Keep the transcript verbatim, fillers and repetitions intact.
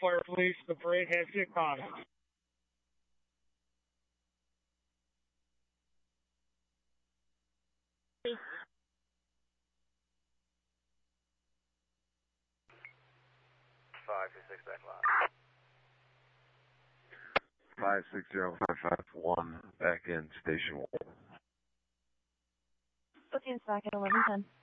Fire Police. The parade has hit cost. Five two six back line. Five six zero five five one back in station one. Bookings back at eleven ten.